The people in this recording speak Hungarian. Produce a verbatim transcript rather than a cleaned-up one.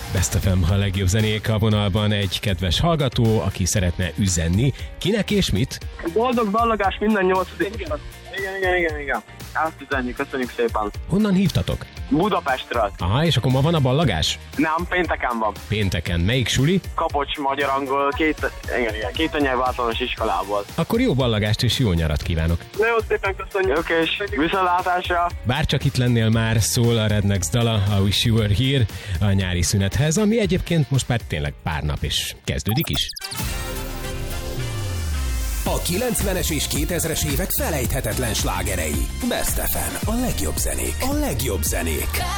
Best ef em, a legjobb zenék a vonalban egy kedves hallgató, aki szeretne üzenni. Kinek és mit? Boldog ballagás minden nyolcadik. Igen, igen, igen, igen. Azt üzenjük, köszönjük szépen. Honnan hívtatok? Budapestről. Aha, és akkor ma van a ballagás? Nem, pénteken van. Pénteken. Melyik suli? Kapocs, magyar-angol, két, igen, igen, két anyelv általános iskolából. Akkor jó ballagást és jó nyarat kívánok. Nagyon szépen köszönjük, és viszontlátásra. Bárcsak itt lennél már, szól a Rednex dala, I Wish You Were Here a nyári szünethez, ami egyébként most már tényleg pár nap is kezdődik is. A kilencvenes és kétezres évek felejthetetlen slágerei. Best ef em, a legjobb zenék, a legjobb zenék.